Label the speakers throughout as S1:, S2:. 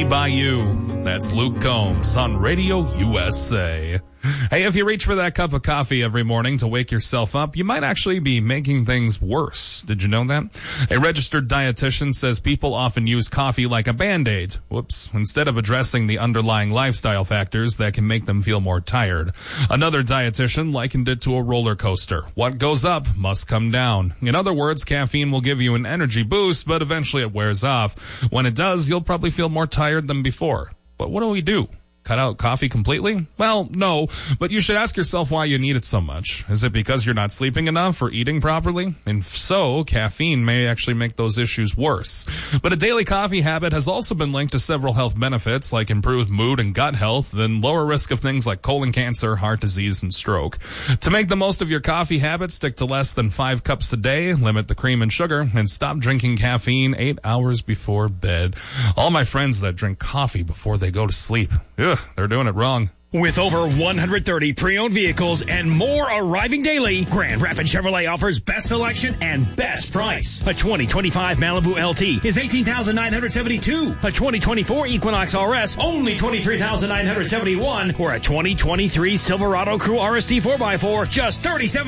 S1: by You. That's Luke Combs on Radio USA. Hey, if you reach for that cup of coffee every morning to wake yourself up, you might actually be making things worse. Did you know that? A registered dietitian says people often use coffee like a Band-Aid. Whoops. Instead of addressing the underlying lifestyle factors that can make them feel more tired. Another dietitian likened it to a roller coaster. What goes up must come down. In other words, caffeine will give you an energy boost, but eventually it wears off. When it does, you'll probably feel more tired than before. But what do we do? Cut out coffee completely? Well, no, but you should ask yourself why you need it so much. Is it because you're not sleeping enough or eating properly? And if so, caffeine may actually make those issues worse. But a daily coffee habit has also been linked to several health benefits like improved mood and gut health and lower risk of things like colon cancer, heart disease, and stroke. To make the most of your coffee habit, stick to less than 5 cups a day, limit the cream and sugar, and stop drinking caffeine 8 hours before bed. All my friends that drink coffee before they go to sleep, they're doing it wrong.
S2: With over 130 pre-owned vehicles and more arriving daily, Grand Rapids Chevrolet offers best selection and best price. A 2025 Malibu LT is $18,972. A 2024 Equinox RS, only $23,971. Or a 2023 Silverado Crew RST 4x4, just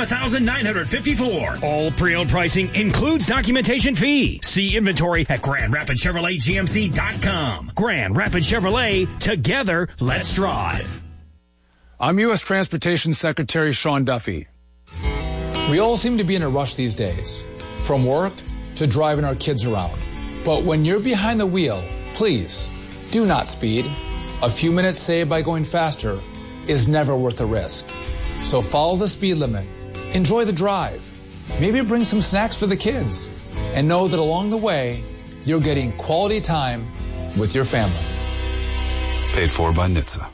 S2: $37,954. All pre-owned pricing includes documentation fee. See inventory at GrandRapidsChevroletGMC.com. Grand Rapids Chevrolet, together, let's drive.
S3: I'm U.S. Transportation Secretary Sean Duffy.
S4: We all seem to be in a rush these days, from work to driving our kids around. But when you're behind the wheel, please do not speed. A few minutes saved by going faster is never worth the risk. So follow the speed limit, enjoy the drive, maybe bring some snacks for the kids, and know that along the way, you're getting quality time with your family.
S5: Paid for by NHTSA.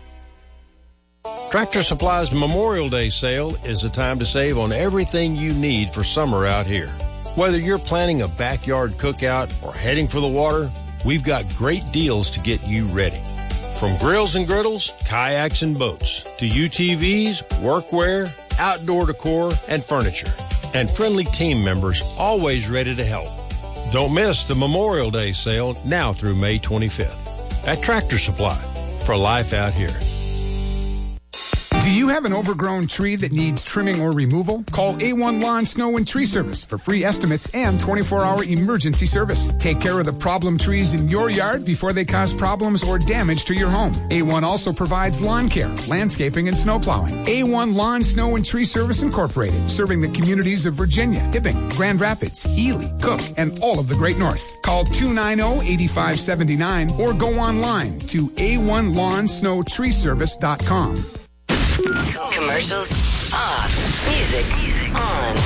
S6: Tractor Supply's Memorial Day sale is the time to save on everything you need for summer out here. Whether you're planning a backyard cookout or heading for the water, we've got great deals to get you ready. From grills and griddles, kayaks and boats, to UTVs, workwear, outdoor decor, and furniture. And friendly team members always ready to help. Don't miss the Memorial Day sale now through May 25th at Tractor Supply for life out here.
S7: Do you have an overgrown tree that needs trimming or removal? Call A1 Lawn, Snow, and Tree Service for free estimates and 24-hour emergency service. Take care of the problem trees in your yard before they cause problems or damage to your home. A1 also provides lawn care, landscaping, and snow plowing. A1 Lawn, Snow, and Tree Service Incorporated, serving the communities of Virginia, Hibbing, Grand Rapids, Ely, Cook, and all of the Great North. Call 290-8579 or go online to A1LawnSnowTreeService.com.
S8: Commercials off. Music on.